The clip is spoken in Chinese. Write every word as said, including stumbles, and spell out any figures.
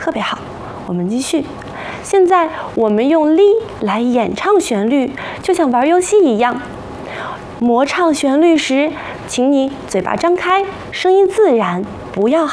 特别好。我们继续。现在我们用力来演唱旋律，就像玩游戏一样。模唱旋律时，请你嘴巴张开，声音自然，不要